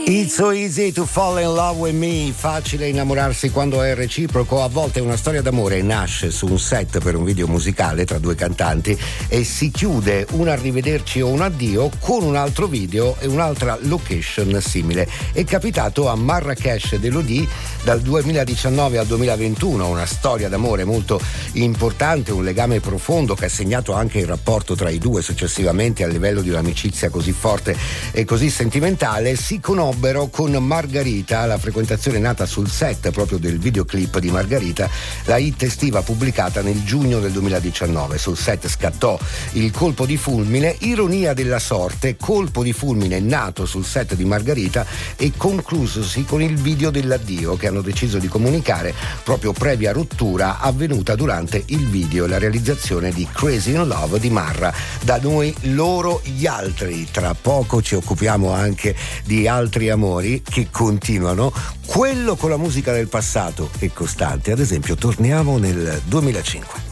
It's so easy to fall in love with me, facile innamorarsi quando è reciproco. A volte una storia d'amore nasce su un set per un video musicale tra due cantanti e si chiude un arrivederci o un addio con un altro video e un'altra location simile. È capitato a Marrakesh ed Elodie dal 2019 al 2021, una storia d'amore molto importante, un legame profondo che ha segnato anche il rapporto tra i due successivamente a livello di un'amicizia così forte e così sentimentale. Si conobbero con Margarita, la frequentazione è nata sul set proprio del videoclip di Margarita, la hit estiva pubblicata nel giugno del 2019. Sul set scattò il colpo di fulmine, ironia della sorte, colpo di fulmine nato sul set di Margarita e conclusosi con il video dell'addio che hanno deciso di comunicare proprio previa rottura avvenuta durante il video e la realizzazione di Crazy in Love di Marra. Da noi loro gli altri, tra poco ci occupiamo anche di altri amori che continuano. Quello con la musica del passato è costante, ad esempio torniamo nel 2005.